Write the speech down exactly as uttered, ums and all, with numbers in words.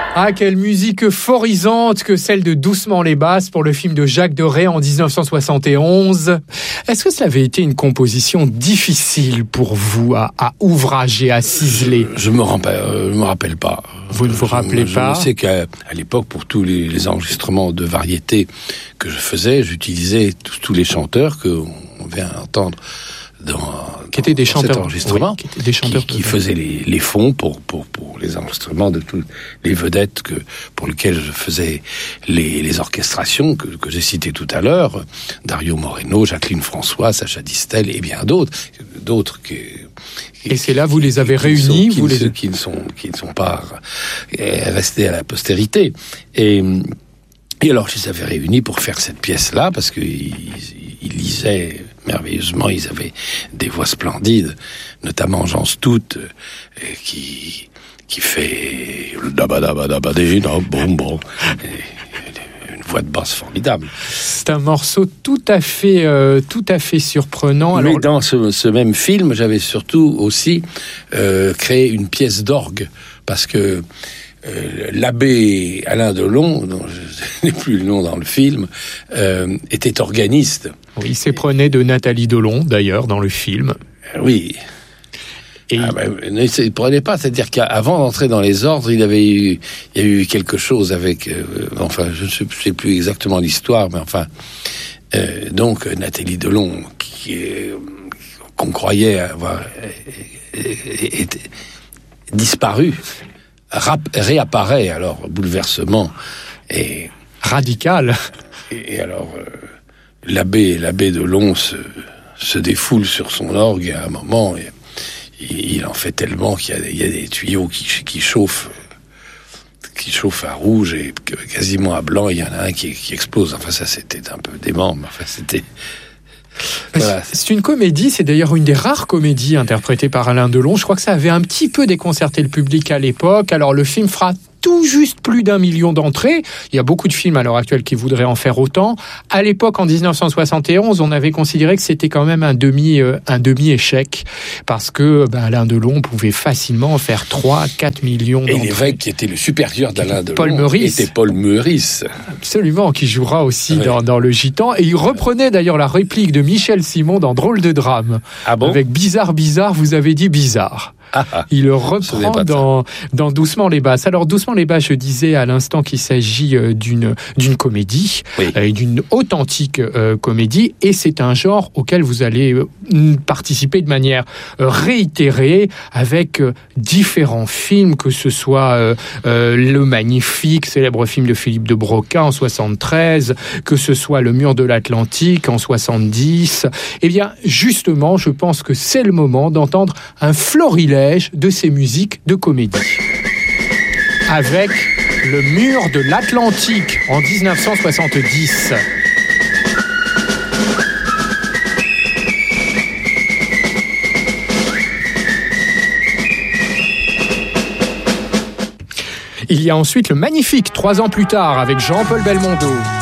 Ah, quelle musique euphorisante que celle de Doucement les basses pour le film de Jacques Deray en dix-neuf cent soixante et onze. Est-ce que cela avait été une composition difficile pour vous à, à ouvrager, à ciseler ? Je, je me rappelle, euh, je me rappelle pas. Vous ne vous je, rappelez je, pas ? Je sais qu'à à l'époque, pour tous les, les enregistrements de variété que je faisais, j'utilisais tous, tous les chanteurs qu'on vient entendre dans, qui étaient des dans chanteurs, cet enregistrement, oui, qui, étaient des chanteurs qui, qui faisaient les, les fonds pour, pour, pour les enregistrements de toutes les vedettes que, pour lesquelles je faisais les, les orchestrations que, que j'ai citées tout à l'heure, Dario Moreno, Jacqueline François, Sacha Distel et bien d'autres, d'autres que... Et c'est là, vous les avez qui réunis, sont, qui vous ne, les... qui ne sont, qui ne sont pas restés à la postérité. Et, et alors, je les avais réunis pour faire cette pièce-là, parce qu'ils ils lisaient merveilleusement, ils avaient des voix splendides, notamment Jean Stout, euh, qui, qui fait le dabadabadabadé, bon, bon, une voix de basse formidable. C'est un morceau tout à fait, euh, tout à fait surprenant. Mais Alors... dans ce, ce même film, j'avais surtout aussi euh, créé une pièce d'orgue, parce que Euh, l'abbé Alain Delon, dont je n'ai plus le nom dans le film, euh, était organiste. Oui, il s'éprenait de Nathalie Delon, d'ailleurs, dans le film. Euh, oui. Et ah, ben, ne il prenait pas, c'est-à-dire qu'avant d'entrer dans les ordres, il avait eu, il y a eu quelque chose avec, euh, enfin, je ne sais, je sais plus exactement l'histoire, mais enfin, euh, donc Nathalie Delon, qui est, qu'on croyait avoir été disparu, Rap, réapparaît, alors bouleversement et radical. Et, et alors euh, l'abbé l'abbé Delon se, se défoule sur son orgue à un moment et, et il en fait tellement qu'il y a, il y a des tuyaux qui, qui chauffent qui chauffent à rouge et quasiment à blanc. Il y en a un qui, qui explose. Enfin ça c'était un peu dément, mais enfin c'était... Voilà. C'est une comédie, c'est d'ailleurs une des rares comédies interprétées par Alain Delon. Je crois que ça avait un petit peu déconcerté le public à l'époque. Alors le film fera tout juste plus d'un million d'entrées. Il y a beaucoup de films à l'heure actuelle qui voudraient en faire autant. À l'époque, en dix-neuf cent soixante et onze, on avait considéré que c'était quand même un demi, euh, un demi-échec parce que ben, Alain Delon pouvait facilement faire trois, quatre millions d'entrées. Et l'évêque qui était le supérieur d'Alain Delon Paul Meurice. était Paul Meurice. Absolument, qui jouera aussi ouais. dans, dans Le Gitan. Et il reprenait d'ailleurs la réplique de Michel Simon dans Drôle de drame. Ah bon ? Avec Bizarre, bizarre, vous avez dit bizarre. Ah, ah. Il le reprend dans, dans Doucement les basses. Alors Doucement les basses, je disais à l'instant qu'il s'agit euh, d'une, d'une comédie, oui. euh, d'une authentique euh, comédie, et c'est un genre auquel vous allez euh, participer de manière euh, réitérée avec euh, différents films, que ce soit euh, euh, Le Magnifique, célèbre film de Philippe de Broca en soixante-treize, que ce soit Le Mur de l'Atlantique en soixante-dix. Eh bien, justement, je pense que c'est le moment d'entendre un florilège de ces musiques de comédie. Avec Le Mur de l'Atlantique en dix-neuf cent soixante-dix. Il y a ensuite Le Magnifique, trois ans plus tard, avec Jean-Paul Belmondo.